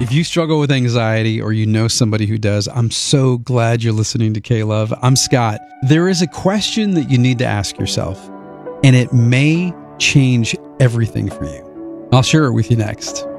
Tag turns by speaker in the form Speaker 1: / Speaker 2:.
Speaker 1: If you struggle with anxiety or you know somebody who does, I'm so glad you're listening to K-Love. I'm Scott. There is a question that you need to ask yourself, and it may change everything for you. I'll share it with you next.